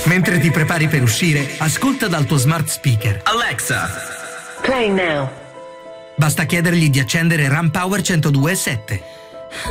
Mentre ti prepari per uscire, ascolta dal tuo smart speaker. Alexa, Play now. Basta chiedergli di accendere RAM Power 102.7.